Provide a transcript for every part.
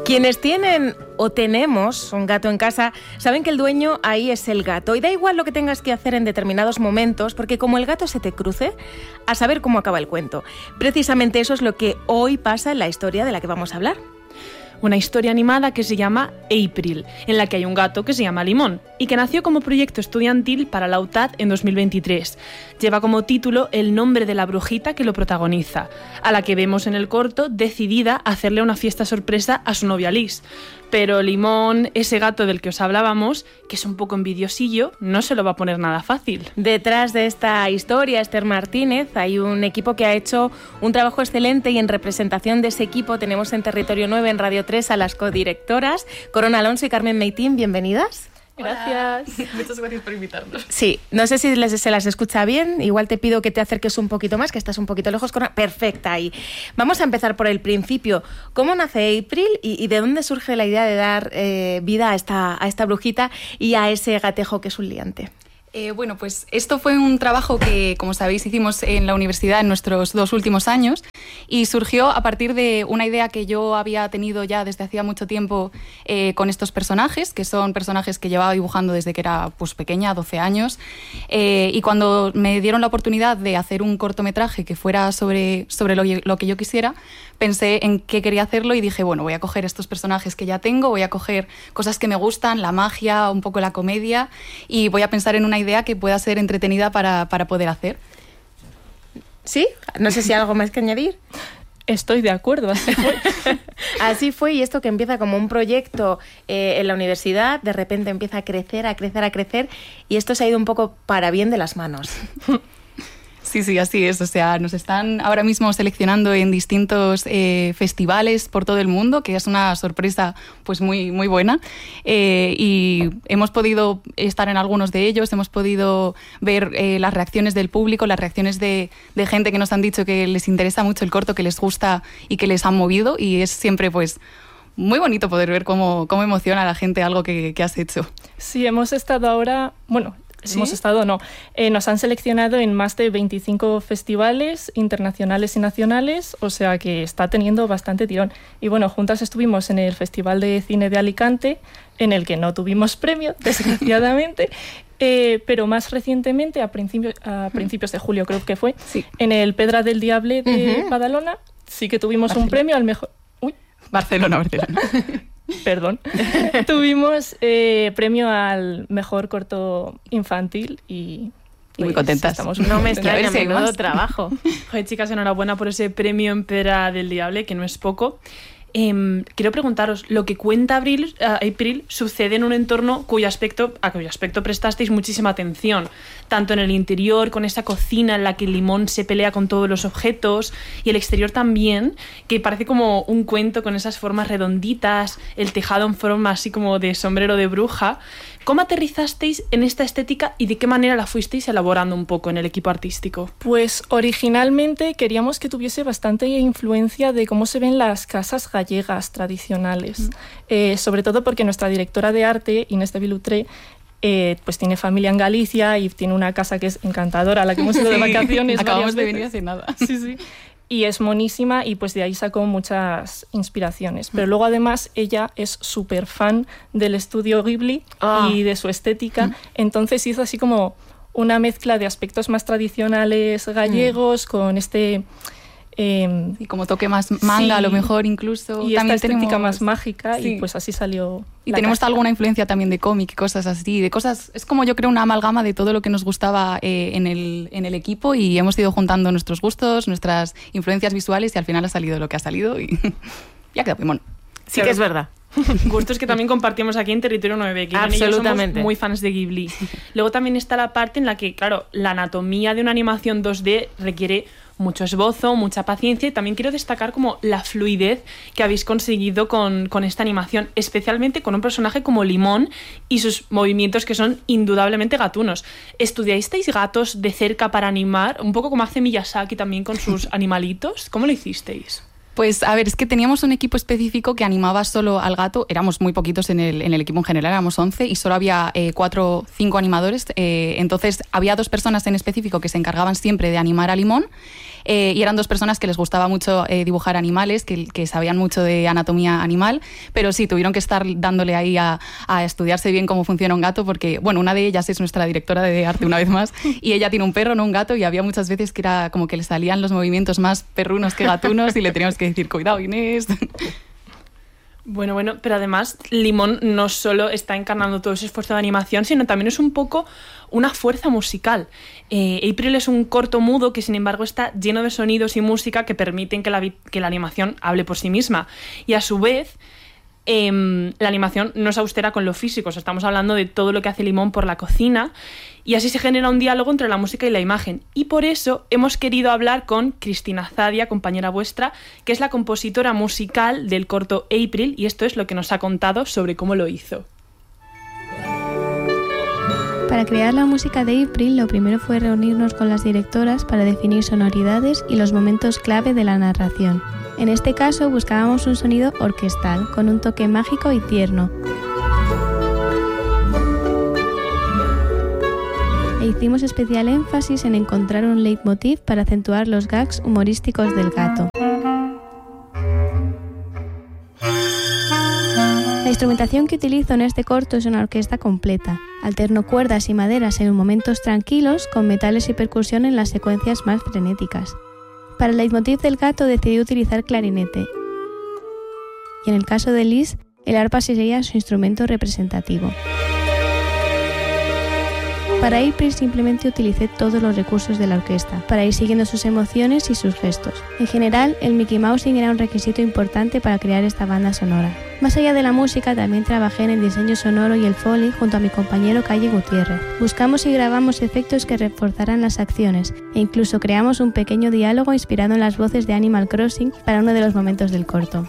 Quienes tienen o tenemos un gato en casa saben que el dueño ahí es el gato y da igual lo que tengas que hacer en determinados momentos porque como el gato se te cruce, a saber cómo acaba el cuento. Precisamente eso es lo que hoy pasa en la historia de la que vamos a hablar. Una historia animada que se llama April, en la que hay un gato que se llama Limón y que nació como proyecto estudiantil para la UTAD en 2023. Lleva como título el nombre de la brujita que lo protagoniza, a la que vemos en el corto decidida a hacerle una fiesta sorpresa a su novia Liz. Pero Limón, ese gato del que os hablábamos, que es un poco envidiosillo, no se lo va a poner nada fácil. Detrás de esta historia, Esther Martínez, hay un equipo que ha hecho un trabajo excelente y en representación de ese equipo tenemos en Territorio 9, en Radio 3, a las codirectoras, Corona Alonso y Carmen Meitín. Bienvenidas. Gracias. Muchas gracias por invitarnos. Sí, no sé si se las escucha bien, igual te pido que te acerques un poquito más, que estás un poquito lejos. Perfecta ahí. Vamos a empezar por el principio. ¿Cómo nace April y de dónde surge la idea de dar vida a esta brujita y a ese gatejo que es un liante? Bueno, pues esto fue un trabajo que, como sabéis, hicimos en la universidad en nuestros 2 últimos años y surgió a partir de una idea que yo había tenido ya desde hacía mucho tiempo con estos personajes, que son personajes que llevaba dibujando desde que era pues, pequeña, 12 años, y cuando me dieron la oportunidad de hacer un cortometraje que fuera sobre lo que yo quisiera, pensé en qué quería hacerlo y dije, bueno, voy a coger estos personajes que ya tengo, voy a coger cosas que me gustan, la magia, un poco la comedia, y voy a pensar en una idea que pueda ser entretenida para poder hacer. ¿Sí? No sé si hay algo más que añadir. Estoy de acuerdo, así fue. Así fue, y esto que empieza como un proyecto en la universidad, de repente empieza a crecer, y esto se ha ido un poco para bien de las manos. Sí, así es. O sea, nos están ahora mismo seleccionando en distintos festivales por todo el mundo, que es una sorpresa pues muy, muy buena. Y hemos podido estar en algunos de ellos, hemos podido ver las reacciones del público, las reacciones de gente que nos han dicho que les interesa mucho el corto, que les gusta y que les han movido. Y es siempre pues muy bonito poder ver cómo emociona a la gente algo que has hecho. Sí, hemos estado ahora... Bueno, ¿sí? Nos han seleccionado en más de 25 festivales internacionales y nacionales, o sea que está teniendo bastante tirón. Y bueno, juntas estuvimos en el Festival de Cine de Alicante, en el que no tuvimos premio, desgraciadamente, pero más recientemente, a principios de julio creo que fue, sí, en el Pedra del Diable de Badalona, sí que tuvimos un premio al mejor... Barcelona. Perdón. Tuvimos premio al mejor corto infantil y muy contentas. Estamos no me extraña, menudo trabajo. Joder, chicas, enhorabuena por ese premio en Pedra del Diable, que no es poco. Quiero preguntaros, lo que cuenta April sucede en un entorno a cuyo aspecto prestasteis muchísima atención, tanto en el interior, con esa cocina en la que Limón se pelea con todos los objetos, y el exterior también, que parece como un cuento con esas formas redonditas, el tejado en forma así como de sombrero de bruja. ¿Cómo aterrizasteis en esta estética y de qué manera la fuisteis elaborando un poco en el equipo artístico? Pues originalmente queríamos que tuviese bastante influencia de cómo se ven las casas gallegas tradicionales, sobre todo porque nuestra directora de arte, Inés de Vilutré, pues tiene familia en Galicia y tiene una casa que es encantadora, a la que hemos ido de vacaciones. Acabamos de venir hace nada. Sí. Y es monísima y pues de ahí sacó muchas inspiraciones. Pero luego además ella es súper fan del estudio Ghibli y de su estética. Entonces hizo así como una mezcla de aspectos más tradicionales gallegos con este... y como toque más manga, sí, a lo mejor incluso. Y también esta estética más mágica, sí, y pues así salió. Y tenemos alguna influencia también de cómic, cosas así, de cosas... Es como yo creo una amalgama de todo lo que nos gustaba en el equipo, y hemos ido juntando nuestros gustos, nuestras influencias visuales, y al final ha salido lo que ha salido y ya quedó muy mono. Sí, que es verdad. Gustos que también compartimos aquí en Territorio 9, que absolutamente somos muy fans de Ghibli. Luego también está la parte en la que, claro, la anatomía de una animación 2D requiere mucho esbozo, mucha paciencia, y también quiero destacar como la fluidez que habéis conseguido con esta animación, especialmente con un personaje como Limón y sus movimientos que son indudablemente gatunos. ¿Estudiasteis gatos de cerca para animar? Un poco como hace Miyazaki también con sus animalitos. ¿Cómo lo hicisteis? Pues a ver, es que teníamos un equipo específico que animaba solo al gato. Éramos muy poquitos en el equipo en general, éramos 11 y solo había 4 o 5 animadores. Entonces había 2 personas en específico que se encargaban siempre de animar a Limón. Y eran 2 personas que les gustaba mucho dibujar animales, que sabían mucho de anatomía animal, pero sí, tuvieron que estar dándole ahí a estudiarse bien cómo funciona un gato, porque, bueno, una de ellas es nuestra directora de arte una vez más, y ella tiene un perro, no un gato, y había muchas veces que era como que le salían los movimientos más perrunos que gatunos y le teníamos que decir, cuidado, Inés. Bueno, pero además Limón no solo está encarnando todo ese esfuerzo de animación, sino también es un poco una fuerza musical. April es un corto mudo que, sin embargo, está lleno de sonidos y música que permiten que la animación hable por sí misma. Y a su vez, la animación no es austera con lo físico. O sea, estamos hablando de todo lo que hace Limón por la cocina, y así se genera un diálogo entre la música y la imagen. Y por eso hemos querido hablar con Cristina Zadia, compañera vuestra, que es la compositora musical del corto April, y esto es lo que nos ha contado sobre cómo lo hizo. Para crear la música de April, lo primero fue reunirnos con las directoras para definir sonoridades y los momentos clave de la narración. En este caso buscábamos un sonido orquestal, con un toque mágico y tierno. E hicimos especial énfasis en encontrar un leitmotiv para acentuar los gags humorísticos del gato. La instrumentación que utilizo en este corto es una orquesta completa. Alterno cuerdas y maderas en momentos tranquilos con metales y percusión en las secuencias más frenéticas. Para el leitmotiv del gato decidí utilizar clarinete. Y en el caso de Liz, el arpa sería su instrumento representativo. Para April simplemente utilicé todos los recursos de la orquesta, para ir siguiendo sus emociones y sus gestos. En general, el Mickey Mousing era un requisito importante para crear esta banda sonora. Más allá de la música, también trabajé en el diseño sonoro y el Foley junto a mi compañero Calle Gutiérrez. Buscamos y grabamos efectos que reforzaran las acciones, e incluso creamos un pequeño diálogo inspirado en las voces de Animal Crossing para uno de los momentos del corto.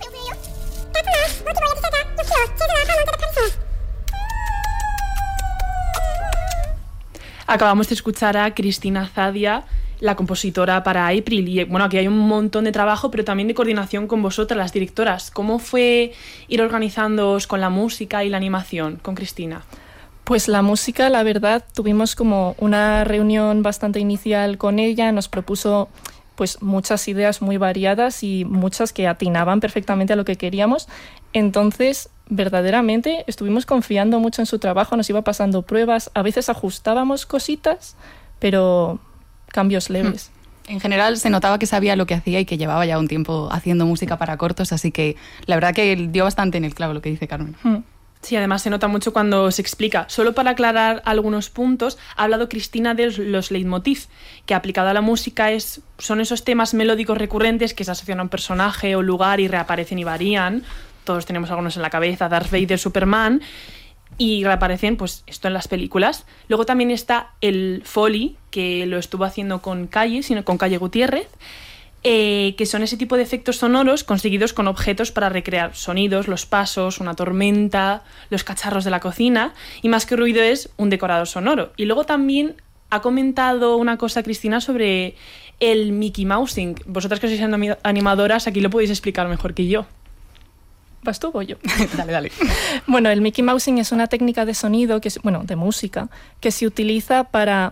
Acabamos de escuchar a Cristina Zadia, la compositora para April, y bueno, aquí hay un montón de trabajo, pero también de coordinación con vosotras, las directoras. ¿Cómo fue ir organizándoos con la música y la animación con Cristina? Pues la música, la verdad, tuvimos como una reunión bastante inicial con ella, nos propuso pues muchas ideas muy variadas y muchas que atinaban perfectamente a lo que queríamos. Entonces, verdaderamente estuvimos confiando mucho en su trabajo, nos iba pasando pruebas, a veces ajustábamos cositas, pero cambios leves. En general se notaba que sabía lo que hacía y que llevaba ya un tiempo haciendo música para cortos, así que la verdad que dio bastante en el clavo lo que dice Carmen. Sí, además se nota mucho cuando se explica. Solo para aclarar algunos puntos, ha hablado Cristina de los leitmotiv, que aplicado a la música son esos temas melódicos recurrentes que se asocian a un personaje o lugar y reaparecen y varían. Todos tenemos algunos en la cabeza, Darth Vader, Superman, y reaparecen pues esto en las películas. Luego también está el Foley, que lo estuvo haciendo con Calle Gutiérrez, que son ese tipo de efectos sonoros conseguidos con objetos para recrear sonidos, los pasos, una tormenta, los cacharros de la cocina, y más que ruido es un decorado sonoro. Y luego también ha comentado una cosa Cristina sobre el Mickey Mousing. Vosotras que sois animadoras, aquí lo podéis explicar mejor que yo. ¿Vas tú o yo? Dale. Bueno, el Mickey Mousing es una técnica de sonido, de música, que se utiliza para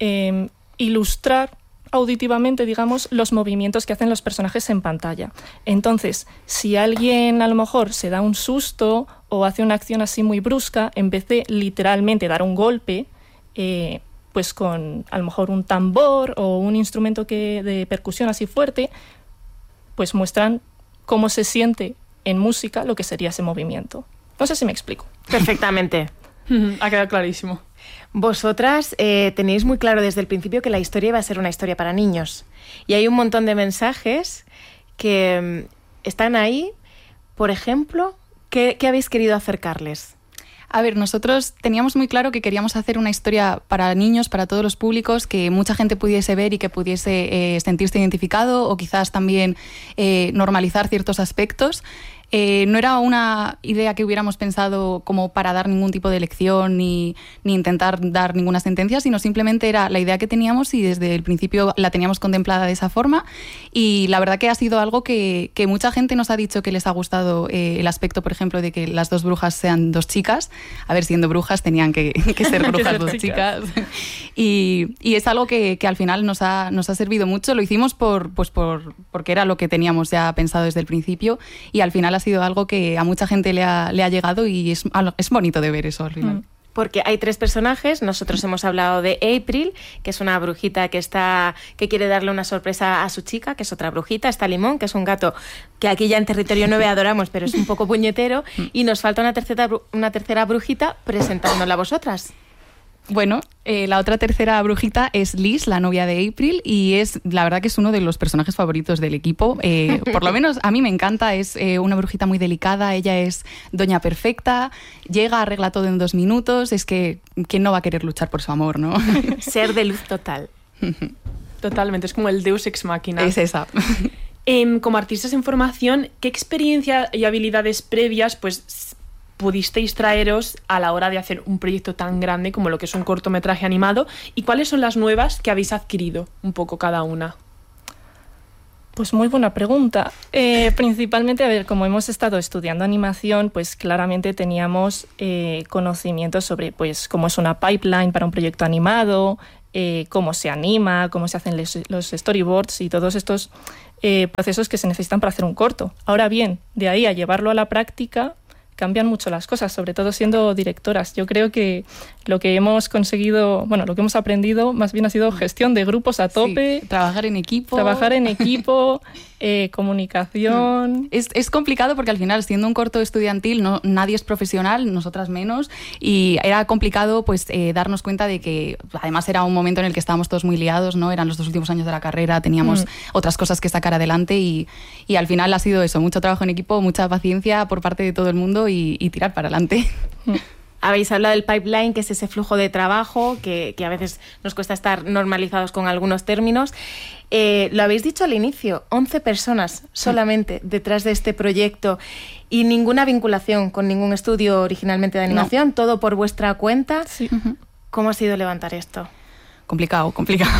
ilustrar auditivamente, digamos, los movimientos que hacen los personajes en pantalla. Entonces, si alguien a lo mejor se da un susto o hace una acción así muy brusca, en vez de literalmente dar un golpe, pues con a lo mejor un tambor o un instrumento de percusión así fuerte, pues muestran cómo se siente en música lo que sería ese movimiento. No sé si me explico. Perfectamente. Ha quedado clarísimo. Vosotras tenéis muy claro desde el principio que la historia iba a ser una historia para niños. Y hay un montón de mensajes que están ahí. Por ejemplo, ¿qué habéis querido acercarles? A ver, nosotros teníamos muy claro que queríamos hacer una historia para niños, para todos los públicos, que mucha gente pudiese ver y que pudiese sentirse identificado o quizás también normalizar ciertos aspectos. no era una idea que hubiéramos pensado como para dar ningún tipo de lección ni intentar dar ninguna sentencia, sino simplemente era la idea que teníamos y desde el principio la teníamos contemplada de esa forma, y la verdad que ha sido algo que mucha gente nos ha dicho que les ha gustado, el aspecto, por ejemplo, de que las dos brujas sean dos chicas. A ver, siendo brujas tenían que ser brujas dos chicas. Y es algo que al final nos ha servido mucho. Lo hicimos porque era lo que teníamos ya pensado desde el principio, y al final ha sido algo que a mucha gente le ha llegado, y es bonito de ver eso al final. Porque hay 3 personajes. Nosotros hemos hablado de April, que es una brujita que quiere darle una sorpresa a su chica, que es otra brujita. Está Limón, que es un gato que aquí ya en Territorio 9 adoramos, pero es un poco puñetero. Y nos falta una tercera brujita. Presentándola a vosotras. Bueno, la otra tercera brujita es Liz, la novia de April, y la verdad que es uno de los personajes favoritos del equipo. Por lo menos a mí me encanta, es una brujita muy delicada, ella es doña perfecta, llega, arregla todo en 2 minutos, es que ¿quién no va a querer luchar por su amor, no? Ser de luz total. Totalmente, es como el Deus Ex Machina. Es esa. Como artistas en formación, ¿qué experiencia y habilidades previas pues pudisteis traeros a la hora de hacer un proyecto tan grande como lo que es un cortometraje animado, y cuáles son las nuevas que habéis adquirido un poco cada una? Pues muy buena pregunta. Principalmente, a ver, como hemos estado estudiando animación, pues claramente teníamos conocimientos sobre pues cómo es una pipeline para un proyecto animado, cómo se anima, cómo se hacen los storyboards y todos estos procesos que se necesitan para hacer un corto. Ahora bien, de ahí a llevarlo a la práctica, cambian mucho las cosas, sobre todo siendo directoras. Yo creo que lo que hemos conseguido, bueno, lo que hemos aprendido más bien ha sido gestión de grupos a tope. Sí, trabajar en equipo, comunicación. Es complicado porque al final, siendo un corto estudiantil, nadie es profesional, nosotras menos, y era complicado pues darnos cuenta de que además era un momento en el que estábamos todos muy liados, ¿no? Eran los 2 últimos años de la carrera, teníamos otras cosas que sacar adelante, y al final ha sido eso, mucho trabajo en equipo, mucha paciencia por parte de todo el mundo y tirar para adelante. Habéis hablado del pipeline, que es ese flujo de trabajo que a veces nos cuesta estar normalizados con algunos términos. Lo habéis dicho al inicio, 11 personas solamente detrás de este proyecto y ninguna vinculación con ningún estudio originalmente de animación, no. Todo por vuestra cuenta. Sí. ¿Cómo ha sido levantar esto? Complicado.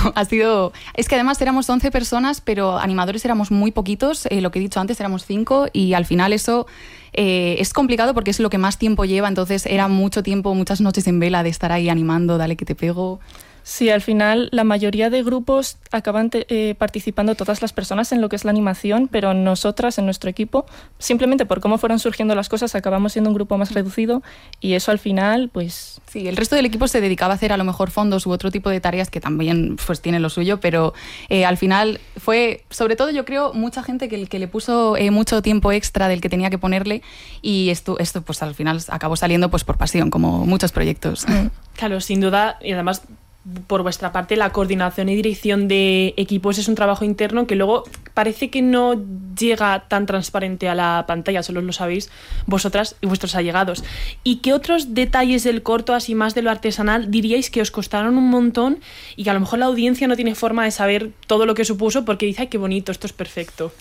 Es que además éramos 11 personas, pero animadores éramos muy poquitos, lo que he dicho antes, éramos 5, y al final eso es complicado porque es lo que más tiempo lleva, entonces era mucho tiempo, muchas noches en vela de estar ahí animando, dale que te pego. Sí, al final la mayoría de grupos acaban participando todas las personas en lo que es la animación, pero nosotras, en nuestro equipo, simplemente por cómo fueron surgiendo las cosas, acabamos siendo un grupo más reducido, y eso al final, pues... Sí, el resto del equipo se dedicaba a hacer a lo mejor fondos u otro tipo de tareas que también pues tienen lo suyo, pero al final fue, sobre todo yo creo, mucha gente que le puso mucho tiempo extra del que tenía que ponerle, y esto pues al final acabó saliendo pues por pasión, como muchos proyectos. Claro, sin duda, y además por vuestra parte la coordinación y dirección de equipos es un trabajo interno que luego parece que no llega tan transparente a la pantalla, solo lo sabéis vosotras y vuestros allegados. ¿Y qué otros detalles del corto, así más de lo artesanal, diríais que os costaron un montón y que a lo mejor la audiencia no tiene forma de saber todo lo que supuso porque dice, ay, qué bonito, esto es perfecto?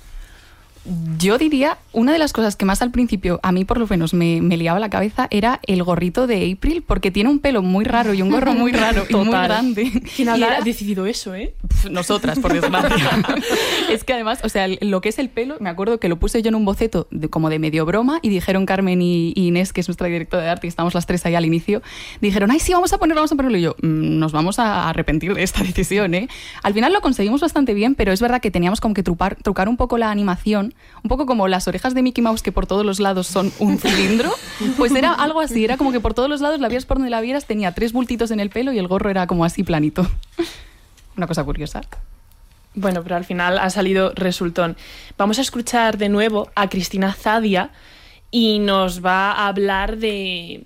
Yo diría, una de las cosas que más al principio a mí por lo menos me liaba la cabeza era el gorrito de April, porque tiene un pelo muy raro y un gorro muy raro y muy grande. ¿Quién ha decidido eso, Nosotras, por desgracia. Es que además, o sea, lo que es el pelo, me acuerdo que lo puse yo en un boceto como de medio broma, y dijeron Carmen y Inés, que es nuestra directora de arte, y estamos las 3 ahí al inicio, dijeron, ay, sí, vamos a ponerlo, y yo, nos vamos a arrepentir de esta decisión, Al final lo conseguimos bastante bien, pero es verdad que teníamos como que trucar un poco la animación, un poco como las orejas de Mickey Mouse, que por todos los lados son un cilindro, pues era algo así, era como que por todos los lados la vieras por donde la vieras, tenía 3 bultitos en el pelo y el gorro era como así planito. Una cosa curiosa. Bueno, pero al final ha salido resultón. Vamos a escuchar de nuevo a Cristina Zadia y nos va a hablar de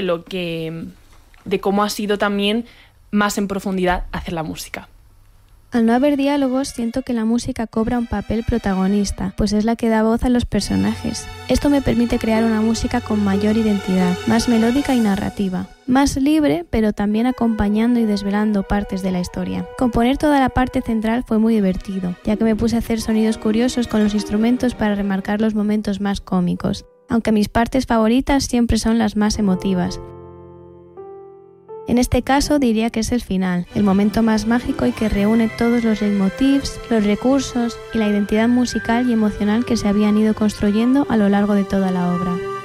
cómo ha sido también más en profundidad hacer la música. Al no haber diálogos, siento que la música cobra un papel protagonista, pues es la que da voz a los personajes. Esto me permite crear una música con mayor identidad, más melódica y narrativa. Más libre, pero también acompañando y desvelando partes de la historia. Componer toda la parte central fue muy divertido, ya que me puse a hacer sonidos curiosos con los instrumentos para remarcar los momentos más cómicos, aunque mis partes favoritas siempre son las más emotivas. En este caso diría que es el final, el momento más mágico y que reúne todos los leitmotivs, los recursos y la identidad musical y emocional que se habían ido construyendo a lo largo de toda la obra.